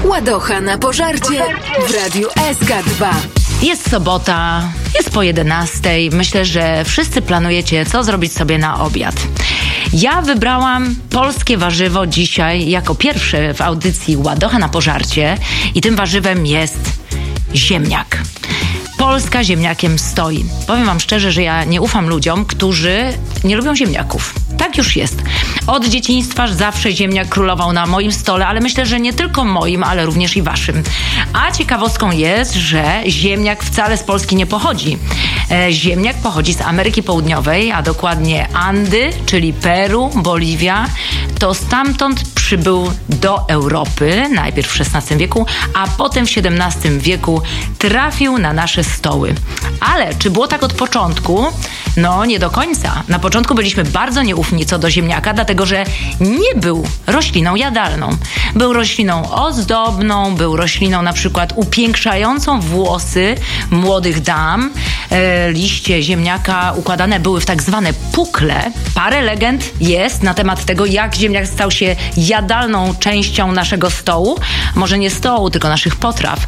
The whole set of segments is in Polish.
Ładocha na pożarcie w Radiu SK2. Jest sobota, jest po 11:00. Myślę, że wszyscy planujecie, co zrobić sobie na obiad. Ja wybrałam polskie warzywo dzisiaj jako pierwsze w audycji Ładocha na pożarcie i tym warzywem jest ziemniak. Polska ziemniakiem stoi. Powiem wam szczerze, że ja nie ufam ludziom, którzy nie lubią ziemniaków. Tak już jest. Od dzieciństwa zawsze ziemniak królował na moim stole, ale myślę, że nie tylko moim, ale również i waszym. A ciekawostką jest, że ziemniak wcale z Polski nie pochodzi. Ziemniak pochodzi z Ameryki Południowej, a dokładnie Andy, czyli Peru, Boliwia. To stamtąd przybył do Europy, najpierw w XVI wieku, a potem w XVII wieku trafił na nasze stoły. Ale czy było tak od początku? No, nie do końca. Na początku byliśmy bardzo nieufni co do ziemniaka, dlatego że nie był rośliną jadalną. Był rośliną ozdobną, był rośliną na przykład upiększającą włosy młodych dam. Liście ziemniaka układane były w tak zwane pukle. Parę legend jest na temat tego, jak ziemniak stał się jadalną częścią naszego stołu. Może nie stołu, tylko naszych potraw.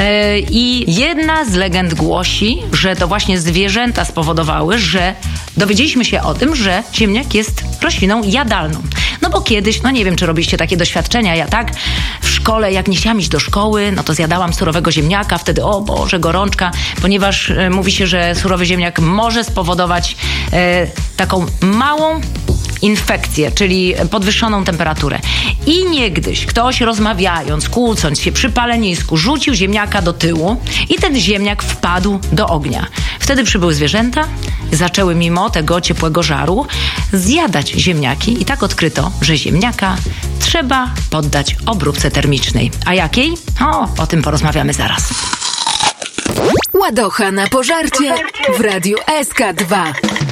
I jedna z legend głosi, że to właśnie zwierzęta spowodowały, że dowiedzieliśmy się o tym, że ziemniak jest rośliną jadalną. No bo kiedyś, no nie wiem, czy robiliście takie doświadczenia, ja tak, w szkole, jak nie chciałam iść do szkoły, no to zjadałam surowego ziemniaka, wtedy, o Boże, gorączka, ponieważ mówi się, że surowy ziemniak może spowodować taką małą infekcję, czyli podwyższoną temperaturę. I niegdyś ktoś rozmawiając, kłócąc się przy palenisku, rzucił ziemniaka do tyłu i ten ziemniak wpadł do ognia. Wtedy przybyły zwierzęta, zaczęły mimo tego ciepłego żaru zjadać ziemniaki i tak odkryto, że ziemniaka trzeba poddać obróbce termicznej. A jakiej? O tym porozmawiamy zaraz. Ładocha na pożarcie w Radiu SK2.